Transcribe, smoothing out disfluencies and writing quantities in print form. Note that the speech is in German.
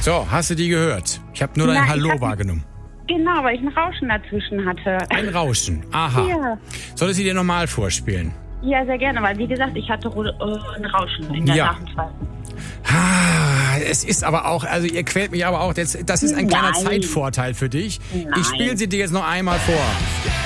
So, hast du die gehört? Ich habe nur dein Hallo wahrgenommen. Genau, weil ich ein Rauschen dazwischen hatte. Ein Rauschen, aha. Ja. Soll ich sie dir nochmal vorspielen? Ja, sehr gerne, weil wie gesagt, ich hatte ein Rauschen in der Nachenzeit. Es ist aber auch, also ihr quält mich aber auch, das ist ein kleiner Zeitvorteil für dich. Nein. Ich spiele sie dir jetzt noch einmal vor.